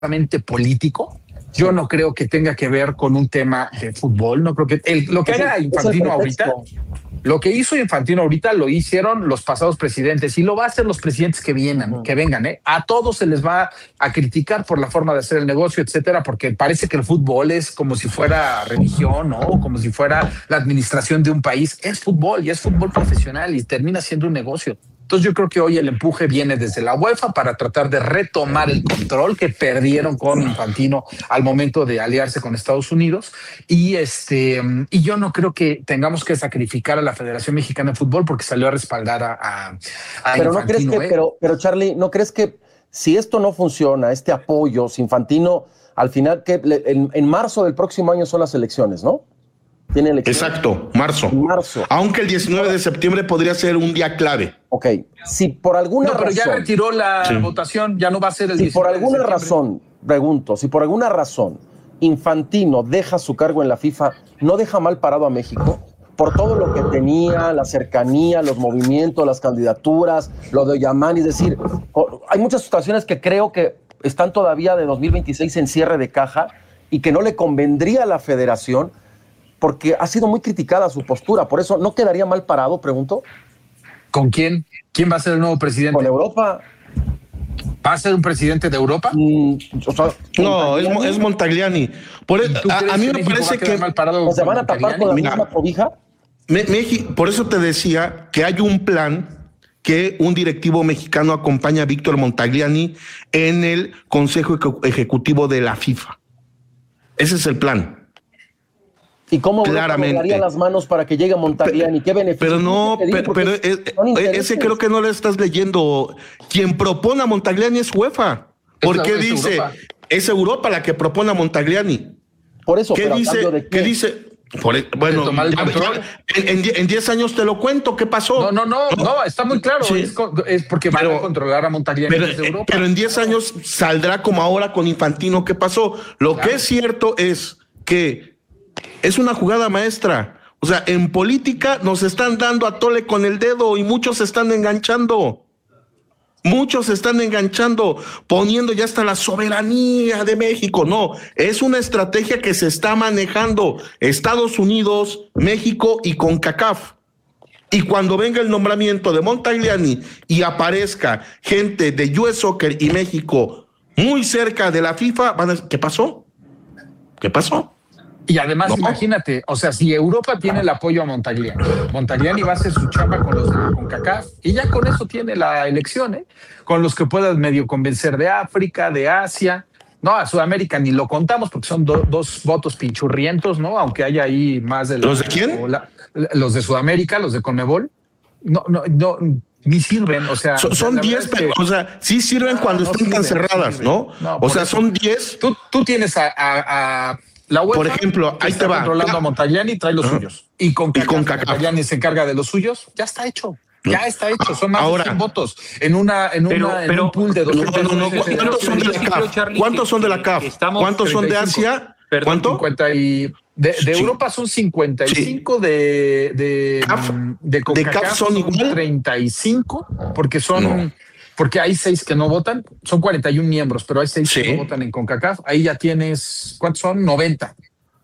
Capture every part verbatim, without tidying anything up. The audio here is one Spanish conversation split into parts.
político. Yo no creo que tenga que ver con un tema de fútbol. No creo que el, lo que haga Infantino ahorita, lo que hizo Infantino ahorita lo hicieron los pasados presidentes y lo va a hacer los presidentes que vienen, uh-huh. que vengan. ¿eh? A todos se les va a criticar por la forma de hacer el negocio, etcétera, porque parece que el fútbol es como si fuera religión, ¿no? Como si fuera la administración de un país. Es fútbol y es fútbol profesional y termina siendo un negocio. Entonces yo creo que hoy el empuje viene desde la UEFA para tratar de retomar el control que perdieron con Infantino al momento de aliarse con Estados Unidos y este y yo no creo que tengamos que sacrificar a la Federación Mexicana de Fútbol porque salió a respaldar a, a, a pero Infantino. No crees que, ¿eh? pero, pero Charlie, ¿no crees que si esto no funciona, este apoyo, si Infantino al final que en, en marzo del próximo año son las elecciones, ¿no? Tiene elecciones. Exacto, marzo. marzo. Aunque el diecinueve de septiembre podría ser un día clave. Ok, si por alguna no, pero razón... ya retiró la sí. votación, ya no va a ser el Si por alguna de razón, pregunto, si por alguna razón Infantino deja su cargo en la FIFA, ¿no deja mal parado a México? Por todo lo que tenía, la cercanía, los movimientos, las candidaturas, lo de Yamani, es decir, hay muchas situaciones que creo que están todavía de dos mil veintiséis en cierre de caja y que no le convendría a la federación porque ha sido muy criticada su postura. Por eso, ¿no quedaría mal parado, pregunto? ¿Con quién? ¿Quién va a ser el nuevo presidente? Con Europa. ¿Va a ser un presidente de Europa? Mm, o sea, no, es, es Montagliani. Por el, a, a mí me parece que... ¿O se van a tapar con la Mira, misma cobija? Me, México, por eso te decía que hay un plan que un directivo mexicano acompaña a Víctor Montagliani en el Consejo Ejecutivo de la FIFA. Ese es el plan. ¿Y cómo daría las manos para que llegue Montagliani? ¿Qué beneficio? Pero no, pero, pero es, ese creo que no le estás leyendo. Quien propone a Montagliani es UEFA. ¿Por qué dice? Europa. Es Europa la que propone a Montagliani. Por eso, ¿qué pero dice? ¿de qué? ¿Qué dice? Por, bueno, ya, ya, en, en diez años te lo cuento, ¿qué pasó? No, no, no, no, no está muy claro, sí. es, es porque van pero, a controlar a Montagliani pero, desde Europa. Pero en diez años saldrá como ahora con Infantino, ¿qué pasó? Lo claro. que es cierto es que es una jugada maestra. O sea, en política nos están dando a tole con el dedo y muchos se están enganchando. Muchos se están enganchando, poniendo ya hasta la soberanía de México. No, es una estrategia que se está manejando Estados Unidos, México y CONCACAF. Y cuando venga el nombramiento de Montagliani y aparezca gente de U S Soccer y México muy cerca de la FIFA, van a decir, ¿qué pasó? ¿Qué pasó? Y además, no. imagínate, o sea, si Europa tiene el apoyo a Montagliani, Montagliani va a hacer su chamba con los de CONCACAF y ya con eso tiene la elección, ¿eh? Con los que puedas medio convencer de África, de Asia. No, a Sudamérica ni lo contamos porque son do, dos votos pinchurrientos, ¿no? Aunque haya ahí más de... La, ¿Los de quién? La, los de Sudamérica, los de CONMEBOL. No, no, no... Ni sirven, o sea... So, son diez, pero, que... o sea, sí sirven ah, cuando no están sirven, tan cerradas, no, ¿no? O sea, eso, son diez... Tú, tú tienes a... a, a la UEFA, por ejemplo, ahí te va. Controlando a Montagliani, trae los uh-huh. suyos. Y con CACAF, Montagliani se encarga de los suyos, ya está hecho. Ya está hecho, son más Ahora, de cien votos en una en pero, una pero, en un pool de dos. No, no, no, ¿cuántos son de la C A F? ¿Cuántos son de la C A F? ¿Cuántos son de Asia? ¿Cuánto? cincuenta y de, de sí. Europa son cincuenta y cinco, sí. de de Caf, de CONCACAF son, son treinta y cinco, porque son no. porque hay seis que no votan, son cuarenta y uno miembros, pero hay seis sí. que no votan en CONCACAF. Ahí ya tienes, ¿cuántos son? noventa.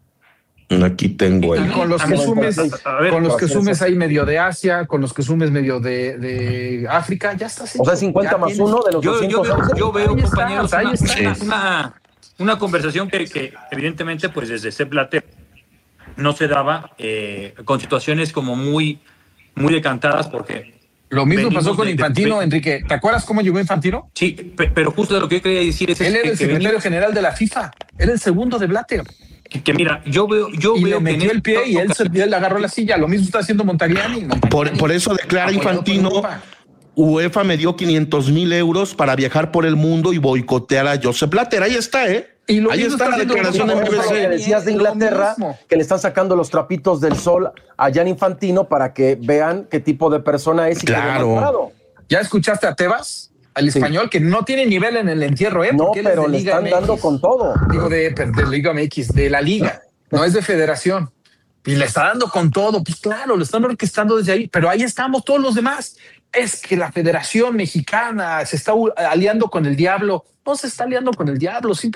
Aquí tengo el... Y con los que sumes, ver, con los que sumes ahí medio de Asia, con los que sumes medio de, de África, ya estás. O sea, cincuenta más tienes, uno de los yo, doscientos. Yo veo, yo veo ahí compañeros, estás, una, estás. Una, una, una conversación que, que evidentemente, pues desde Sepp Blatter no se daba, eh, con situaciones como muy, muy decantadas, porque... Lo mismo pasó con de, Infantino, de, Enrique. ¿Te acuerdas cómo llegó Infantino? Sí, pero justo de lo que yo quería decir es... Él es era que, el secretario venía, general de la FIFA, era el segundo de Blatter. Que, que mira, yo veo, yo y veo le metió que el pie y él, se, él agarró la silla. Lo mismo está haciendo Montagliani. Montagliani. Por, por eso declara Infantino, UEFA me dio quinientos mil euros para viajar por el mundo y boicotear a Joseph Blatter. Ahí está, ¿eh? Y lo Ahí está la declaración en B B C. Que decías de Inglaterra, que le están sacando los trapitos del sol a Gianni Infantino para que vean qué tipo de persona es y claro. ¿Ya escuchaste a Tebas? Al español, sí. que no tiene nivel en el entierro, ¿eh? No, pero le están M X. dando con todo. Digo, de, de Liga M X, de la Liga, no es de Federación. Y le está dando con todo. Pues claro, lo están orquestando desde ahí, pero ahí estamos todos los demás. es que la Federación Mexicana se está aliando con el diablo. No se está aliando con el diablo, simplemente